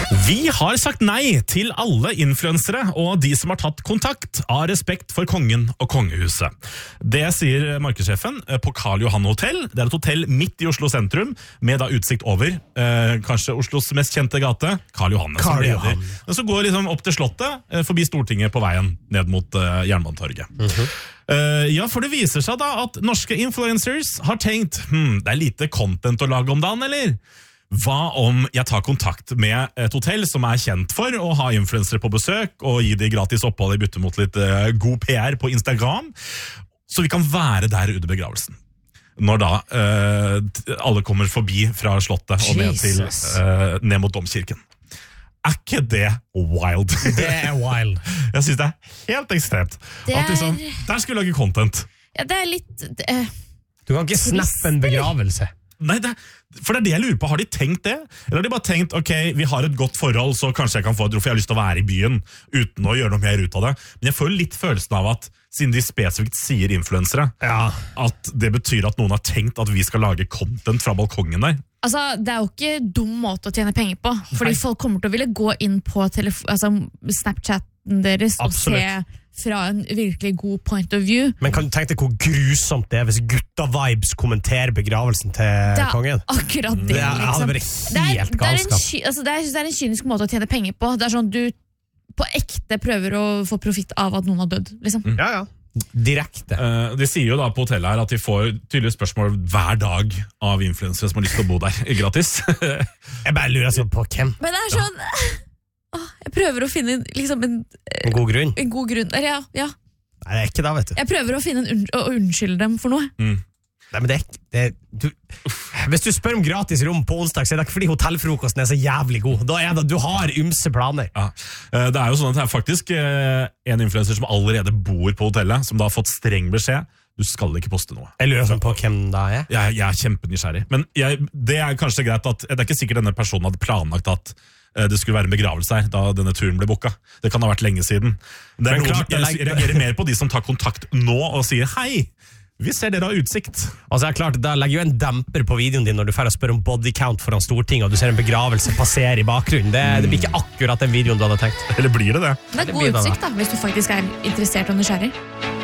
Vi har sagt nei til alle influensere og de som har tatt kontakt av respekt for kongen og kongehuset. Det sier markedssjefen på Karl Johan Hotel. Det er et hotell midt i Oslo sentrum, med da utsikt over kanskje Oslos mest kjente gate, Karl Johan. Men så går liksom opp til slottet, forbi Stortinget på veien ned mot Jernbanetorget. Ja, for det viser seg da at norske influencers har tenkt, det er lite content å lage om dagen, eller? Hva om jeg tar kontakt med et hotell som er kjent for å ha influensere på besøk og gi de gratis opphold i bytte mot litt god PR på Instagram, så vi kan være der under begravelsen. Når da alle kommer forbi fra slottet og ned mot domkirken. Er ikke det wild? Det er wild. Jeg synes det er helt ekstremt. At liksom, der skal vi lage content. Ja, det er litt... Du kan ikke snappe en begravelse. Nei, for det er det jeg lurer på. Har de tenkt det? Eller har de bare tenkt, ok, vi har et godt forhold, så kanskje jeg kan få et ro, for jeg har lyst til å være i byen uten å gjøre noe mer ut av det. Men jeg føler litt følelsen av at, siden de spesifikt sier influensere, at det betyr at noen har tenkt at vi skal lage content fra balkongen der. Altså, det er jo ikke dum måte å tjene penger på, fordi folk kommer til å ville gå inn på Snapchaten deres og se fra en virkelig god point of view. Men kan du tenke deg hvor grusomt det er hvis gutta-vibes kommenterer begravelsen til kongen? Det er akkurat det, liksom. Det er en kynisk måte å tjene penger på. Det er sånn du på ekte prøver å få profitt av at noen har dødd, liksom. Ja. Direkte. De sier jo da på hotellet her at de får tydelige spørsmål hver dag av influensere som har lyst til å bo der gratis. Jeg bare lurer sånn på hvem. Men det er sånn... Jeg prøver å finne liksom en god grunn. En god grunn. Ja. Nei, det er ikke det, vet du. Jeg prøver å finne å unnskylde dem for noe. Nei, men hvis du spør om gratis rom på onsdag, så er det ikke fordi hotellfrokosten er så jævlig god. Da er det, du har ymse planer. Ja. Det er jo sånn at det er faktisk en influencer som allerede bor på hotellet, som da har fått streng beskjed. Du skal ikke poste noe. Jeg lurer på hvem det er. Jeg er kjempenysgjerrig. Men det er kanskje greit at det er ikke sikkert denne personen hadde planlagt at det skulle være en begravelse her da denne turen ble booket. Det kan ha vært lenge siden. Jeg reagerer mer på de som tar kontakt nå og sier hei, vi ser dere har utsikt. Altså, klart, da legger jo en demper på videoen din når du får spør om body count foran Stortinget, og du ser en begravelse passere i bakgrunnen. Det blir ikke akkurat den videoen du hadde tenkt. Eller blir det det? Det er god utsikt da, hvis du faktisk er interessert og nysgjerrig.